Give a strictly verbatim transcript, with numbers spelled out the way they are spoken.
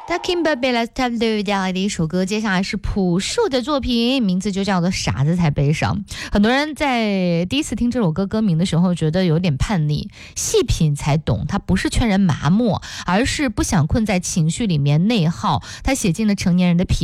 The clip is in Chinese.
Talking about Bella Tableau 带来的一首歌，接下来是朴树的作品，名字就叫做《傻子才悲伤》。很多人在第一次听这首歌歌名的时候，觉得有点叛逆，细品才懂，它不是劝人麻木，而是不想困在情绪里面内耗。他写进了成年人的疲